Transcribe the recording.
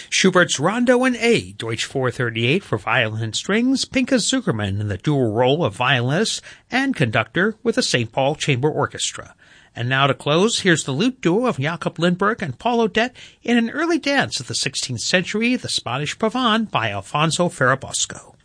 Schubert's Rondo in A, Deutsch 438 for violin and strings, Pinchas Zukerman in the dual role of violinist and conductor with the St. Paul Chamber Orchestra. And now to close, here's the lute duo of Jakob Lindberg and Paul Odette in an early dance of the 16th century, the Spanish Pavane by Alfonso Ferrabosco.